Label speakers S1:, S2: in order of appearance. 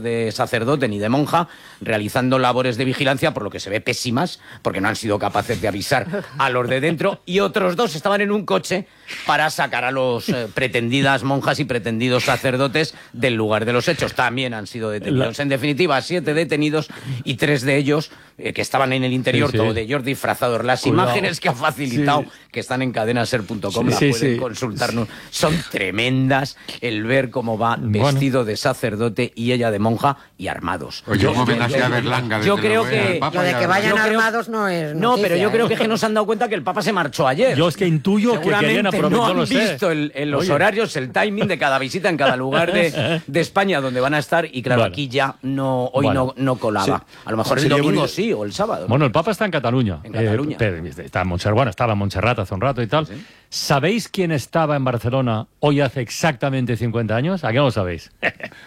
S1: de sacerdote ni de monja, realizando labores de vigilancia, por lo que se ve pésimas, porque no han sido capaces de avisar a los de dentro, y otros 2 estaban en un coche para sacar a los pretendidas monjas y pretendidos sacerdotes del lugar de los hechos. También han sido detenidos. En definitiva, 7 detenidos y 3 de ellos que estaban en el interior, todo de ellos disfrazados. Las imágenes que ha facilitado, que están en cadenaser.com, las pueden consultarnos. Son tremendas el ver cómo va vestido de sacerdote y ella de monja y armados.
S2: Oye, un homenaje a Berlanga.
S1: Yo creo que...
S3: Lo de que vayan armados no es noticia,
S1: pero yo creo que no se han dado cuenta que el Papa se marchó ayer.
S4: Yo es que intuyo que querían aprovechar,
S1: no han visto los horarios, el timing de cada visita en cada lugar de España donde van a estar, y claro, aquí ya hoy no colaba. A lo mejor el domingo sí, o el sábado.
S4: Bueno, el Papa está en Cataluña.
S1: En Cataluña.
S4: Estaba en Montserrat hace un rato y tal. ¿Sí? ¿Sabéis quién estaba en Barcelona hoy hace exactamente 50 años? ¿A qué no lo sabéis?